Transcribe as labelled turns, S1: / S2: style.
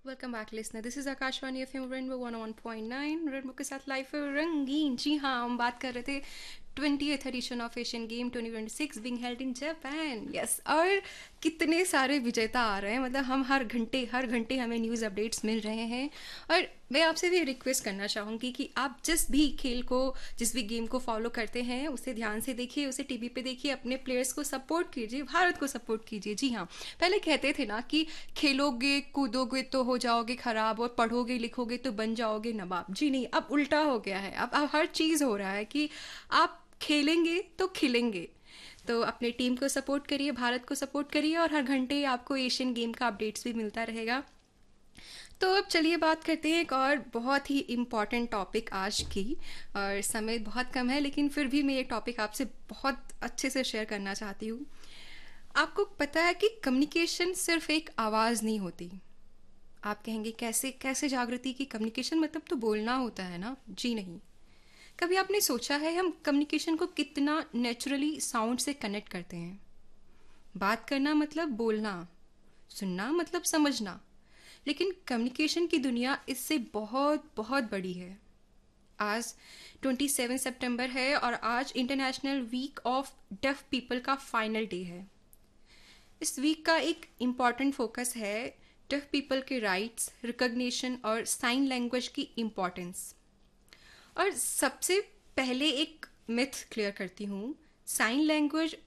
S1: Welcome back listener, this is Akashvani FM rainbow 101.9 rainbow के साथ life रंगीन। जी हाँ, हम बात कर रहे थे 20th addition of Asian game 2026 being held in Japan. Yes, और कितने सारे विजेता आ रहे हैं। मतलब हम हर घंटे हमें न्यूज़ अपडेट्स मिल रहे हैं। और मैं आपसे भी रिक्वेस्ट करना चाहूँगी कि आप जिस भी खेल को, जिस भी गेम को फॉलो करते हैं, उसे ध्यान से देखिए, उसे टीवी पे देखिए, अपने प्लेयर्स को सपोर्ट कीजिए, भारत को सपोर्ट कीजिए। जी हाँ, पहले कहते थे ना कि खेलोगे कूदोगे तो हो जाओगे खराब, और पढ़ोगे लिखोगे तो बन जाओगे नवाब। जी नहीं, अब उल्टा हो गया है। अब हर चीज़ हो रहा है कि आप खेलेंगे तो खिलेंगे। तो अपने टीम को सपोर्ट करिए, भारत को सपोर्ट करिए, और हर घंटे आपको एशियन गेम का अपडेट्स भी मिलता रहेगा। तो अब चलिए बात करते हैं एक और बहुत ही इम्पॉर्टेंट टॉपिक आज की। और समय बहुत कम है, लेकिन फिर भी मैं ये टॉपिक आपसे बहुत अच्छे से शेयर करना चाहती हूँ। आपको पता है कि कम्युनिकेशन सिर्फ एक आवाज़ नहीं होती। आप कहेंगे कैसे कैसे जागृति की कम्युनिकेशन मतलब तो बोलना होता है ना? जी नहीं। कभी आपने सोचा है हम कम्युनिकेशन को कितना नेचुरली साउंड से कनेक्ट करते हैं? बात करना मतलब बोलना, सुनना मतलब समझना। लेकिन कम्युनिकेशन की दुनिया इससे बहुत बहुत बड़ी है। आज 27 सितंबर है, और आज international week of def people का फाइनल डे है। इस वीक का एक इम्पॉर्टेंट फोकस है डेफ पीपल के राइट्स, रिकग्निशन और साइन लैंग्वेज की इम्पोर्टेंस। और सबसे पहले एक मिथ क्लियर करती हूँ। Sign language